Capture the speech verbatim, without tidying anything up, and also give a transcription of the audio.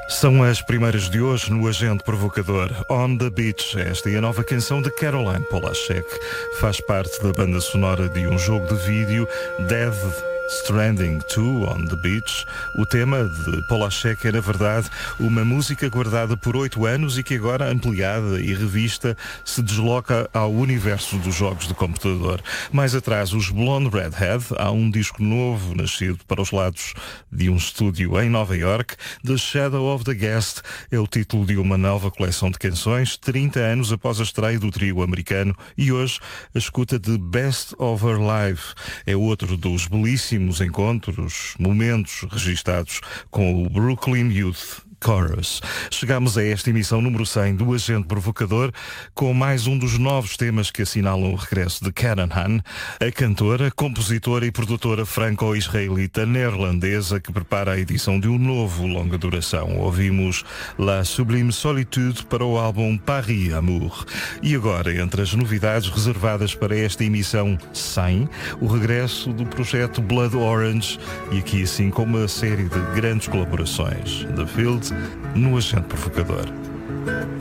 São as primeiras de hoje no Agente Provocador. On the Beach, esta é a nova canção de Caroline Polachek. Faz parte da banda sonora de um jogo de vídeo, Death Stranding dois on the Beach. O tema de Polachek é, na verdade, uma música guardada por oito anos e que agora, ampliada e revista, se desloca ao universo dos jogos de computador. Mais atrás, os Blonde Redhead. Há um disco novo nascido para os lados de um estúdio em Nova York. The Shadow of the Guest é o título de uma nova coleção de canções, trinta anos após a estreia do trio americano, e hoje a escuta de Best of Her Life é outro dos belíssimos encontros, momentos registados com o Brooklyn Youth Chorus. Chegamos a esta emissão número cem do Agente Provocador com mais um dos novos temas que assinalam o regresso de Karen Han, a cantora, compositora e produtora franco-israelita neerlandesa que prepara a edição de um novo longa duração. Ouvimos La Sublime Solitude para o álbum Paris Amour. E agora, entre as novidades reservadas para esta emissão cem, o regresso do projeto Blood Orange e aqui assim com uma série de grandes colaborações. The Field no Agente Provocador.